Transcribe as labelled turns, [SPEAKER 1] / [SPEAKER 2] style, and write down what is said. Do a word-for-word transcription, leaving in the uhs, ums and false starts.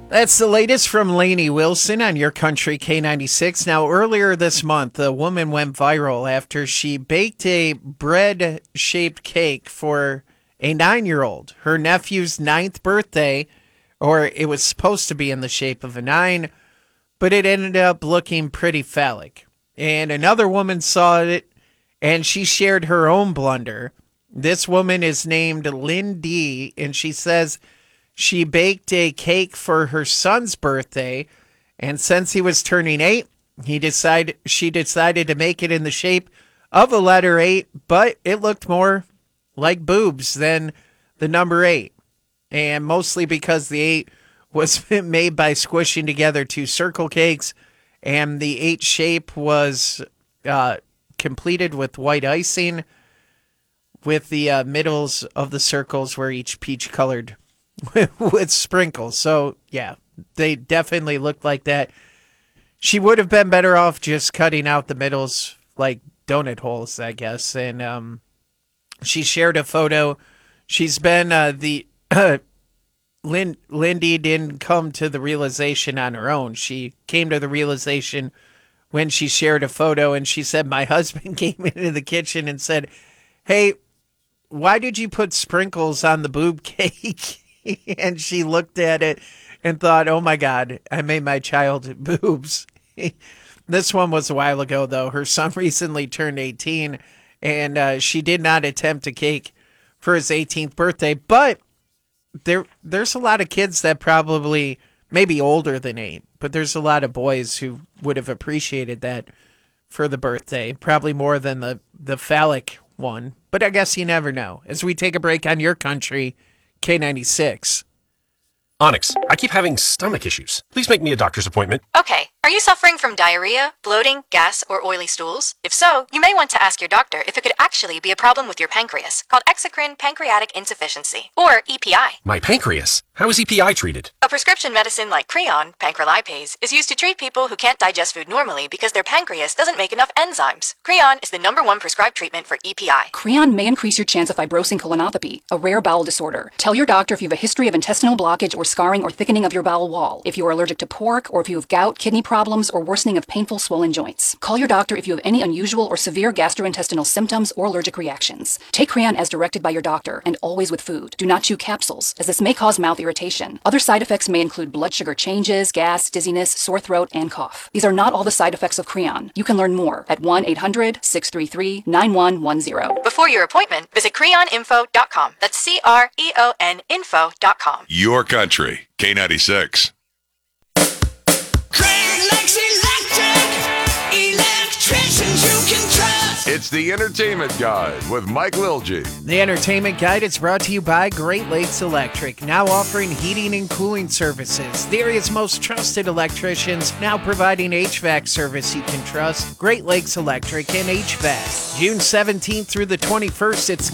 [SPEAKER 1] That's the latest from Lainey Wilson on Your Country K ninety-six. Now, earlier this month, a woman went viral after she baked a bread-shaped cake for a nine-year-old. Her nephew's ninth birthday, or it was supposed to be in the shape of a nine, but it ended up looking pretty phallic. And another woman saw it, and she shared her own blunder. This woman is named Lynn D, and she says she baked a cake for her son's birthday, and since he was turning eight, he decided she decided to make it in the shape of a letter eight, but it looked more like boobs than the number eight, and mostly because the eight was made by squishing together two circle cakes, and the eight shape was uh, completed with white icing, with the uh, middles of the circles were each peach colored with sprinkles. So, yeah, they definitely looked like that. She would have been better off just cutting out the middles like donut holes, I guess. And um, she shared a photo. She's been uh, the... Uh, Lin- Lindy didn't come to the realization on her own. She came to the realization when she shared a photo, and she said, my husband came into the kitchen and said, hey, why did you put sprinkles on the boob cake? And she looked at it and thought, oh my God, I made my child boobs. This one was a while ago, though. Her son recently turned eighteen, and uh, she did not attempt a cake for his eighteenth birthday. But there, there's a lot of kids that probably, maybe older than eight, but there's a lot of boys who would have appreciated that for the birthday, probably more than the, the phallic one. But I guess you never know. As we take a break on Your Country, K ninety-six.
[SPEAKER 2] Onyx, I keep having stomach issues. Please make me a doctor's appointment.
[SPEAKER 3] Okay. Are you suffering from diarrhea, bloating, gas, or oily stools? If so, you may want to ask your doctor if it could actually be a problem with your pancreas, called exocrine pancreatic insufficiency, or E P I.
[SPEAKER 2] My pancreas? How is E P I treated?
[SPEAKER 3] A prescription medicine like Creon, pancrelipase, is used to treat people who can't digest food normally because their pancreas doesn't make enough enzymes. Creon is the number one prescribed treatment for E P I.
[SPEAKER 4] Creon may increase your chance of fibrosing colonopathy, a rare bowel disorder. Tell your doctor if you have a history of intestinal blockage or scarring or thickening of your bowel wall, if you are allergic to pork, or if you have gout, kidney problems, or worsening of painful swollen joints. Call your doctor if you have any unusual or severe gastrointestinal symptoms or allergic reactions. Take Creon as directed by your doctor, and always with food. Do not chew capsules, as this may cause mouth irritation. Other side effects may include blood sugar changes, gas, dizziness, sore throat, and cough. These are not all the side effects of Creon. You can learn more at one eight hundred, six three three, nine one one zero.
[SPEAKER 3] Before your appointment, visit creon info dot com. That's C R E O N info dot com.
[SPEAKER 5] Your Country, K ninety-six. It's the Entertainment Guide with Mike Lilgy.
[SPEAKER 1] The Entertainment Guide is brought to you by Great Lakes Electric, now offering heating and cooling services. The area's most trusted electricians, now providing H V A C service you can trust. Great Lakes Electric and H V A C. June seventeenth through the twenty-first, it's